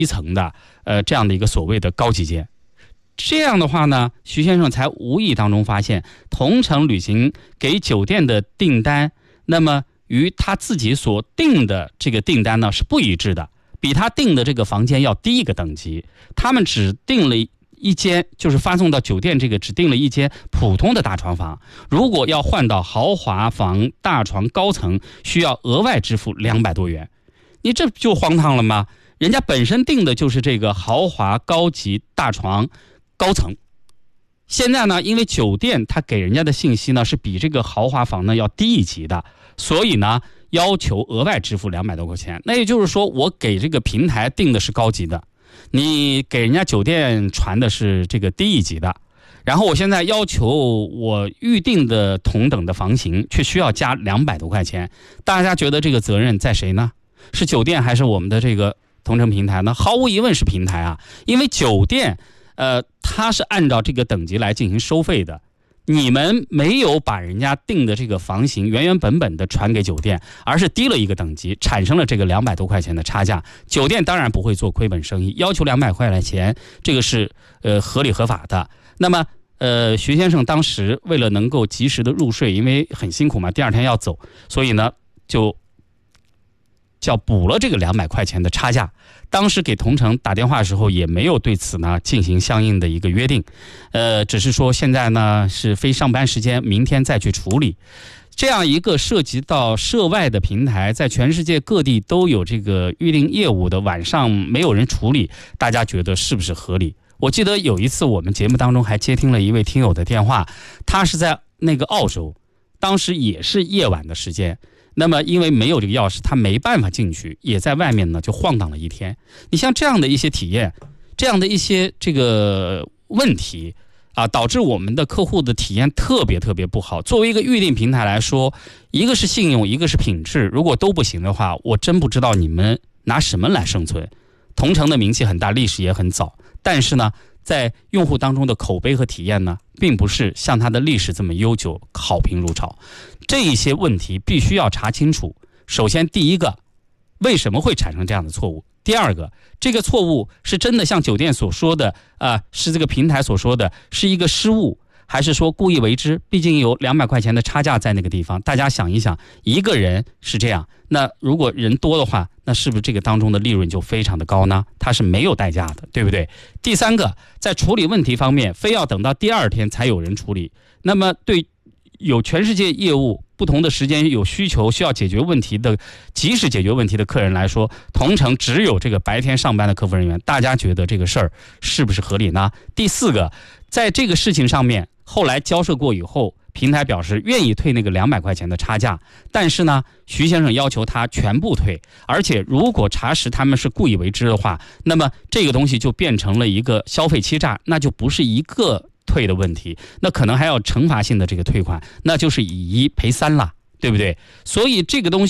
一层的这样的一个所谓的高级间。这样的话呢，徐先生才无意当中发现，同程旅行给酒店的订单，那么与他自己所订的这个订单呢是不一致的，比他订的这个房间要低一个等级。他们只订了一间，就是发送到酒店这个只订了一间普通的大床房，如果要换到豪华房大床高层，需要额外支付200多元。你这就荒唐了吗？人家本身订的就是这个豪华高级大床高层，现在呢，因为酒店它给人家的信息呢是比这个豪华房呢要低一级的，所以呢要求额外支付200多块钱。那也就是说，我给这个平台订的是高级的，你给人家酒店传的是这个低一级的，然后我现在要求我预定的同等的房型却需要加200多块钱。大家觉得这个责任在谁呢？是酒店还是我们的这个同程平台呢？毫无疑问是平台啊，因为酒店它是按照这个等级来进行收费的，你们没有把人家定的这个房型原原本本的传给酒店，而是低了一个等级，产生了这个200多块钱的差价。酒店当然不会做亏本生意，要求200块钱，这个是合理合法的。那么徐先生当时为了能够及时的入睡，因为很辛苦嘛，第二天要走，所以呢就叫补了这个200块钱的差价。当时给同程打电话的时候也没有对此呢进行相应的一个约定，只是说现在呢是非上班时间，明天再去处理。这样一个涉及到涉外的平台，在全世界各地都有这个预订业务的，晚上没有人处理，大家觉得是不是合理？我记得有一次我们节目当中还接听了一位听友的电话，他是在那个澳洲，当时也是夜晚的时间，那么因为没有这个钥匙，他没办法进去，也在外面呢就晃荡了一天。你像这样的一些体验，这样的一些这个问题啊，导致我们的客户的体验特别不好。作为一个预订平台来说，一个是信用，一个是品质，如果都不行的话，我真不知道你们拿什么来生存。同程的名气很大，历史也很早，但是呢在用户当中的口碑和体验呢，并不是像它的历史这么悠久，好评如潮。这一些问题必须要查清楚。首先第一个，为什么会产生这样的错误？第二个，这个错误是真的像酒店所说的是这个平台所说的是一个失误，还是说故意为之？毕竟有200块钱的差价在那个地方，大家想一想，一个人是这样，那如果人多的话，那是不是这个当中的利润就非常的高呢？它是没有代价的，对不对？第三个，在处理问题方面，非要等到第二天才有人处理，那么对有全世界业务不同的时间有需求需要解决问题的及时解决问题的客人来说，同程只有这个白天上班的客服人员，大家觉得这个事儿是不是合理呢？第四个，在这个事情上面后来交涉过以后，平台表示愿意退那个200块钱的差价，但是呢徐先生要求他全部退，而且如果查实他们是故意为之的话，那么这个东西就变成了一个消费欺诈，那就不是一个退的问题，那可能还要惩罚性的这个退款，那就是以1赔3了，对不对？所以这个东西